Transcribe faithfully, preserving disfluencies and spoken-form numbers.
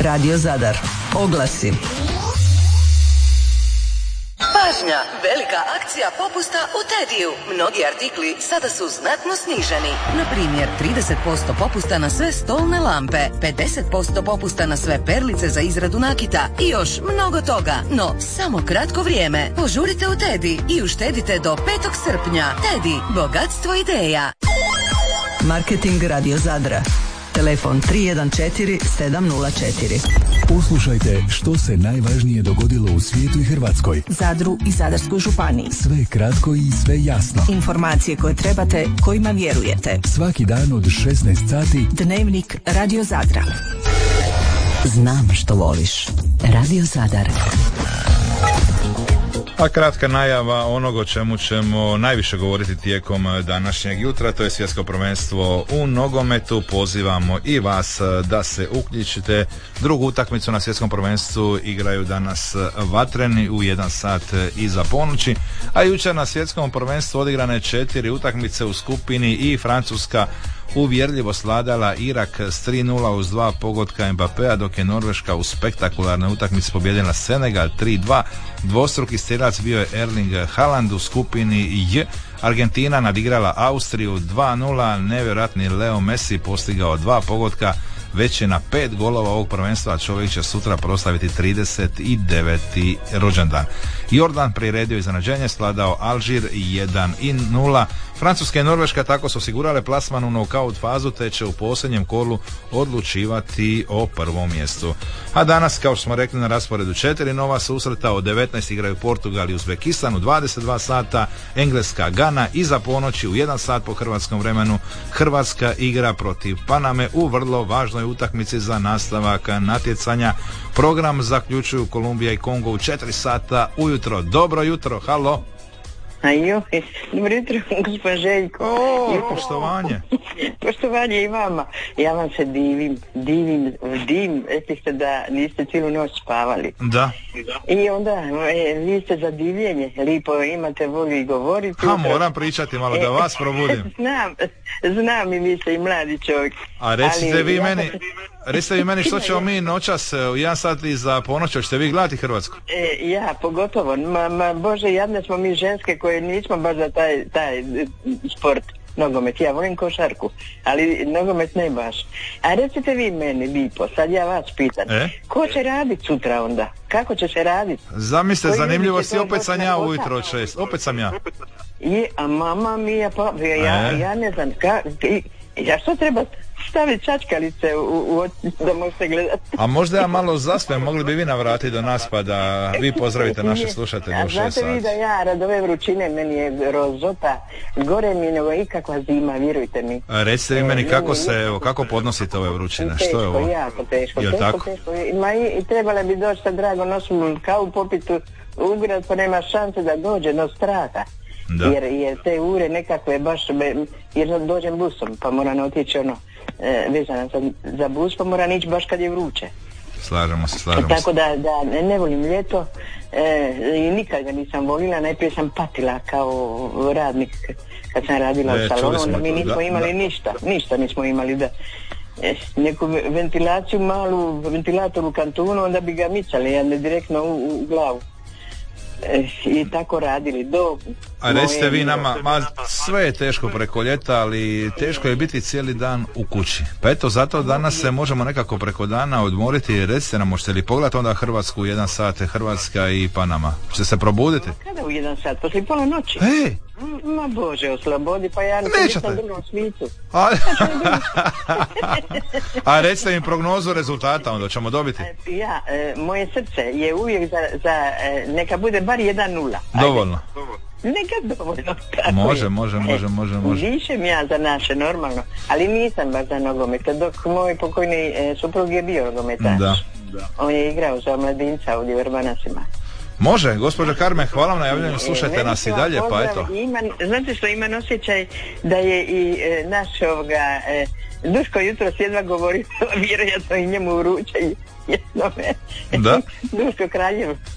Radio Zadar. Oglasi. Pažnja! Velika akcija popusta u Tediju. Mnogi artikli sada su znatno sniženi. Na primjer, trideset posto popusta na sve stolne lampe, pedeset posto popusta na sve perlice za izradu nakita i još mnogo toga. No, samo kratko vrijeme. Požurite u Tedi i uštedite do petog srpnja. Tedi, bogatstvo ideja. Marketing Radio Zadra. Telefon tri jedan četiri sedam nula četiri. Poslušajte što se najvažnije dogodilo u svijetu i Hrvatskoj, Zadru i Zadarskoj županiji. Sve kratko i sve jasno. Informacije koje trebate, kojima vjerujete. Svaki dan od šesnaest sati. Dnevnik Radio Zadra. Znam što voliš. Radio Zadar. A kratka najava onog o čemu ćemo najviše govoriti tijekom današnjeg jutra, to je svjetsko prvenstvo u nogometu. Pozivamo i vas da se uključite. Drugu utakmicu na svjetskom prvenstvu igraju danas Vatreni u jedan sat iza ponoći, a jučer na svjetskom prvenstvu odigrane četiri utakmice u skupini i Francuska uvjerljivo sladala Irak s tri nula uz dva pogotka Mbappéa, dok je Norveška u spektakularnoj utakmici pobijedila Senegal tri dva. Dvostruki strelac bio je Erling Haaland. U skupini J Argentina nadigrala Austriju dva nula, nevjerojatni Leo Messi postigao dva pogotka, već je na pet golova ovog prvenstva, a čovjek će sutra proslaviti trideset deveti rođendan. Jordan priredio iznenađenje, skladao Alžir jedan nula. Francuska i Norveška tako su osigurale plasman u nokaut fazu, te će u posljednjem kolu odlučivati o prvom mjestu. A danas, kao što smo rekli, na rasporedu četiri nova susreta. Od devetnaest igraju Portugal i Uzbekistan u dvadeset dva sata, Engleska Gana iza ponoći u jedan sat po hrvatskom vremenu. Hrvatska igra protiv Paname u vrlo važnoj utakmici za nastavak natjecanja. Program zaključuju Kolumbija i Kongo u četiri sata ujutro. Dobro jutro, halo. Ajo, dobro jutro, gospodin Željko. O, poštovanje. Poštovanje i vama. Ja vam se divim, divim, divim. Rekli ste da niste cijelu noć spavali. Da. I onda, e, vi ste za divljenje, lipo imate volju i govoriti. Ha, moram pričati malo da vas probudim. Znam, znam i vi ste i mladi čovjek. A recite ali, vi ja meni, recite vi meni što ćemo mi noćas u jedan sat iza ponoći, hoćete vi gledati Hrvatsku? E, ja, pogotovo. Ma, ma, Bože, jadne smo mi ženske koje nismo baš za taj, taj sport. Nogomet, ja volim košarku, ali nogomet ne baš. A recite vi meni, lipo, sad ja vas pitam, e? ko će raditi sutra onda? Kako će se raditi? Zamislite, zanimljivo si, opet sam ja ujutro od šest, opet sam ja. Je, a mama mi je, pa, ja, e? ja ne znam, ka, ja što treba staviti čačkalice u, u, da možete gledati? A možda ja malo zaspem, mogli bi vi navratiti do nas pa da vi pozdravite naše slušatelje u šest sati. Znate vi da ja rad ove vrućine, meni je grozota, gore mi nego ikakva zima, vjerujte mi. A recite vi meni kako se, evo, kako podnosite ove vrućine, teško, što je ovo? Jako teško, Jel teško, tako? teško. Ma i, i trebale bi doći sa drago nosom kavu popitu u grad, pa nema šanse da dođe do straha. Da. Jer, jer te ure nekakve baš, jer dođem busom, pa moram otići ono, e, vezana za, za bus, pa moram ići baš kad je vruće. Slažemo se, slažemo Tako se. da, da ne, ne volim ljeto e, i nikad ga nisam volila, najprije sam patila kao radnik kad sam radila e, u salonu, onda mi to, nismo da, imali da. ništa, ništa nismo imali da e, neku ventilaciju malu, ventilator u kantunu, onda bi ga micali, a ne direktno u, u glavu. I tako radili do... A recite vi nama, ma sve je teško preko ljeta, ali teško je biti cijeli dan u kući. Pa eto, zato danas se možemo nekako preko dana odmoriti. Recite nam, možete li pogledati onda Hrvatsku u jedan sat, Hrvatska i Panama? Ćete se probuditi? Kada u jedan sat? Poslije pola noći? Ej! Ma Bože, oslobodi, pa ja nisam na drugom svijetu. A, a recite mi prognozu rezultata, onda ćemo dobiti. Ja, e, moje srce je uvijek za, za e, neka bude bar jedan nula. Dovoljno. Neka dovoljno. Može, može, može, može, može. Višem ja za naše, normalno, ali nisam baš za nogomet, dok moj pokojni e, suprug je bio nogometaš. Da. On je igrao za mladinca ovdje u Vrbanasima. Može, gospođo Karmen, hvala vam na javljanju, slušajte e, nas i dalje, pa eto. Ima, znate što, imam osjećaj da je i e, naš ovoga, e, Duško jutro sjedva govori, vjerojatno i njemu vruće jednome. Da. Duško Kraljev.